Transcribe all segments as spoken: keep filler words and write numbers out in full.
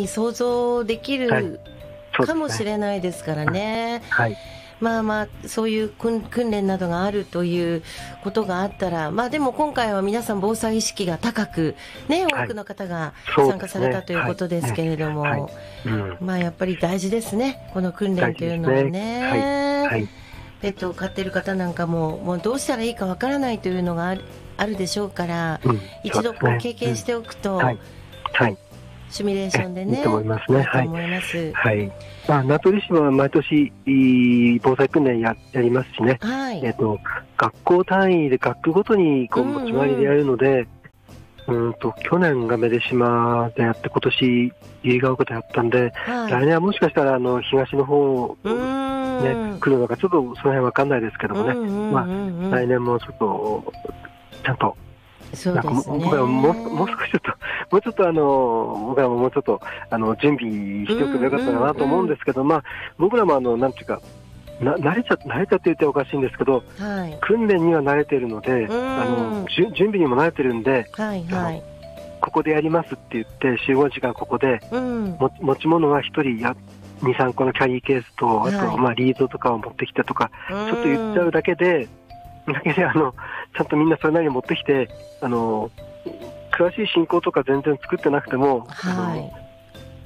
に想像できるかもしれないですからね。 はい、 まあまあそういう訓練などがあるということがあったら、まあでも今回は皆さん防災意識が高くね、多くの方が参加されたということですけれども、はいはいうん、まあやっぱり大事ですね、この訓練というのはね。はいはい、ペットを飼っている方なんかももうどうしたらいいかわからないというのがある、あるでしょうから、うん、一度こう経験しておくと、うんはいはい、シミュレーションでね、 いいと思いますね。 いいと思います。 はい。まあ、名取市は毎年防災訓練 や, やりますしね。はい。えっと、学校単位で学区ごとにこう持ち回りでやるので、うん、うん、うんと去年が目出島でやって今年由比ヶ丘でやったんで、はい、来年はもしかしたらあの東の方ね来るのかちょっとその辺わかんないですけどもね。まあ来年もちょっとちゃんと。そうですね、僕らももう少しちょっともうちょっとあの僕らももうちょっとあの準備しておけばよかったかなと思うんですけど、うんうんうん、まあ僕らもあのなんていうかな慣れちゃ慣れちゃって言っておかしいんですけど、はい、訓練には慣れているので、うん、あの準備にも慣れてるんで、はいはい、ここでやりますって言って集合時間ここで、うん、も持ち物は一人やにさんこのキャリーケースとあと、はい、まあリードとかを持ってきてとか、うん、ちょっと言っちゃうだけでだけであのちゃんとみんなそれなりに持ってきてあの詳しい進行とか全然作ってなくても、はい、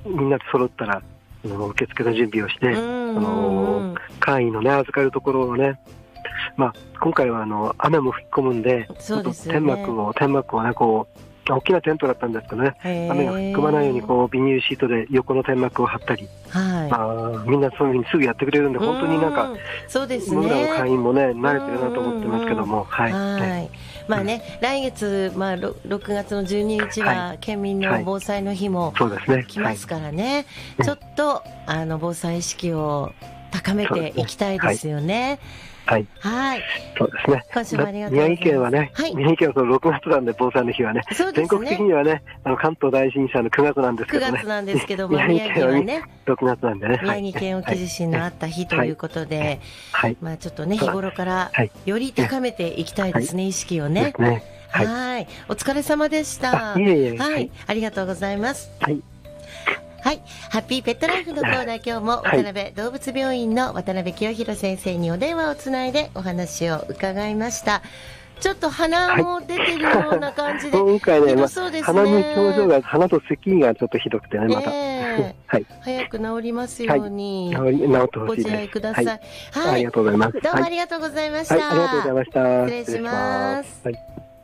みんなで揃ったらあの受付の準備をして、あの簡易のね預かるところをね、まあ、今回はあの雨も吹き込むんで、そうですよね、天幕を天幕をねこう大きなテントだったんですけどね、雨が吹き込まないようにこうビニールシートで横の天幕を張ったり、はい、あみんなそういうふうにすぐやってくれるんで本当になんかそうですね、僕らの会員もね慣れてるなと思ってますけども、はい、はい、まあね、うん、来月、まあ、ろくがつのじゅうににちは、はい、県民の防災の日も来ますからね、はい、ちょっとあの防災意識を高めていきたいですよね。はい、はい、そうですね。今週もありがとうございます。宮城県はね、はい、宮城県はそのろくがつなんで防災の日はね、ね全国的にはね、あの関東大震災のくがつなんですけどね。くがつなんですけども、宮城はね、ろくがつなんでね。宮城県沖地震のあった日ということで、はい、まあちょっとね日頃からより高めていきたいですね、はい、意識をね。はい、はい、お疲れ様でした。いえいえ、はい、ありがとうございます。はい。はい、ハッピーペットライフのコーナー、今日も渡辺動物病院の渡辺清弘先生にお電話をつないでお話を伺いました。ちょっと鼻も出てるような感じで、はい、今回ね、まそうですね、鼻の症状が鼻と咳がちょっとひどくてね、また、えーはい、早く治りますように、はい、治ってほしいです。ご自愛ください。はい、はい、ありがとうございます。どうもありがとうございました。はい、ありがとうございました。失礼します。はい。